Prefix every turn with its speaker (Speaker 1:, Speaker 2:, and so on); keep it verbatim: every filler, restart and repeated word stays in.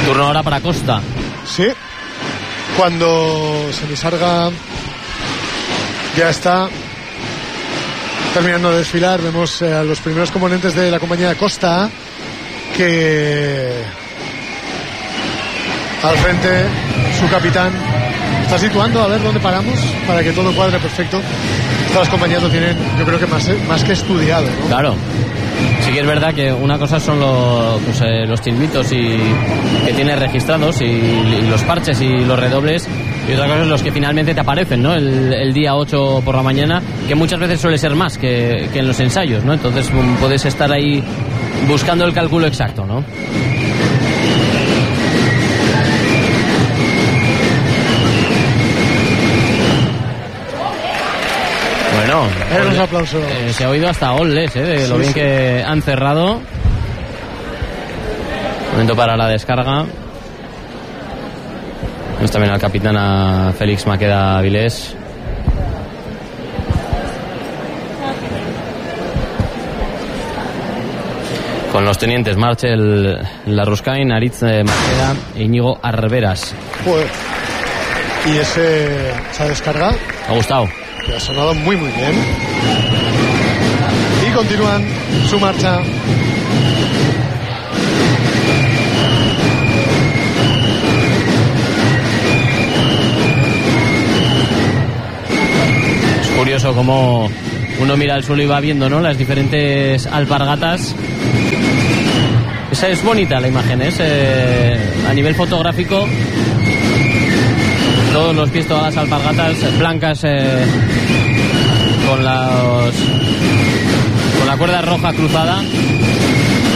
Speaker 1: Turno ahora para Costa.
Speaker 2: Sí. Cuando Semisarga ya está terminando de desfilar, vemos a los primeros componentes de la compañía de Costa, que al frente su capitán está situando a ver dónde paramos para que todo cuadre perfecto. Todas las compañías lo tienen, yo creo que más, más que estudiado, ¿no?
Speaker 1: Claro. Sí que es verdad que una cosa son los, pues, eh, los tilmitos y, que tienes registrados y, y los parches y los redobles, y otra cosa es los que finalmente te aparecen, ¿no? El, el día ocho por la mañana, que muchas veces suele ser más que, que en los ensayos, ¿no? Entonces um, puedes estar ahí buscando el cálculo exacto, ¿no? Bueno,
Speaker 2: eh, los aplausos.
Speaker 1: Eh, se ha oído hasta goles, eh, de lo sí, bien sí. que han cerrado. Momento para la descarga. Vemos también al capitán, a Félix Maqueda Vilés. Con los tenientes Marchel Larruscain, Aritz Maqueda e Íñigo Arberas.
Speaker 2: Joder. Y ese, esa descarga
Speaker 1: me ha gustado,
Speaker 2: que ha sonado muy muy bien. Y continúan su marcha.
Speaker 1: Es curioso cómo uno mira al suelo y va viendo, ¿no?, las diferentes alpargatas. Esa es bonita la imagen, ¿eh? Eh, a nivel fotográfico, todos los pies, todas las alpargatas blancas, eh, con las con la cuerda roja cruzada.